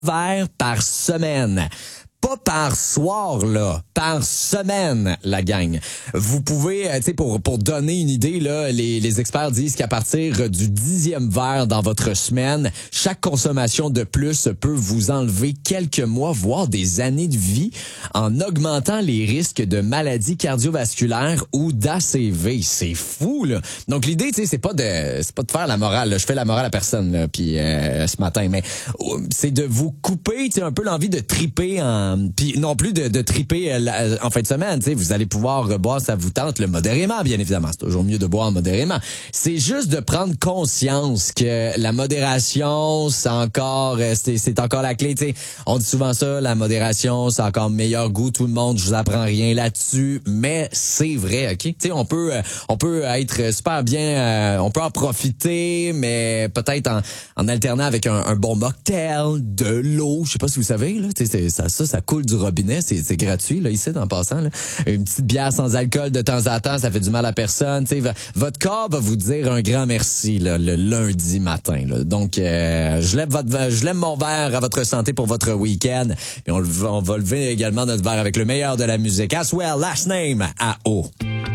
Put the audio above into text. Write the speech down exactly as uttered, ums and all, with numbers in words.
verres par semaine. Pas par soir, là, par semaine, la gang. Vous pouvez, tu sais, pour pour donner une idée, là, les, les experts disent qu'à partir du dixième verre dans votre semaine, chaque consommation de plus peut vous enlever quelques mois, voire des années de vie, en augmentant les risques de maladies cardiovasculaires ou d'A C V. C'est fou, là. Donc l'idée, tu sais, c'est pas de c'est pas de faire la morale, là. Je fais la morale à personne, là, puis euh, ce matin, mais euh, c'est de vous couper, tu sais, un peu l'envie de triper en puis non plus de, de triper euh, en fin de semaine, tu sais, vous allez pouvoir boire, ça vous tente, le modérément, bien évidemment. C'est toujours mieux de boire modérément. C'est juste de prendre conscience que la modération, c'est encore, c'est, c'est encore la clé, tu sais. On dit souvent ça, la modération, c'est encore meilleur goût, tout le monde, je vous apprends rien là-dessus, mais c'est vrai, ok? Tu sais, on peut, on peut être super bien, euh, on peut en profiter, mais peut-être en, en alternant avec un, un bon mocktail, de l'eau, je sais pas si vous savez, là, tu sais, ça, ça, ça coule du robinet, c'est, c'est gratuit, là, ici, en passant, là. Une petite bière sans alcool de temps en temps, ça fait du mal à personne, tu sais. Votre corps va vous dire un grand merci, là, le lundi matin, là. Donc, euh, je lève votre, je lève mon verre à votre santé pour votre week-end. Et on, on va lever également notre verre avec le meilleur de la musique. As well, last name, A O.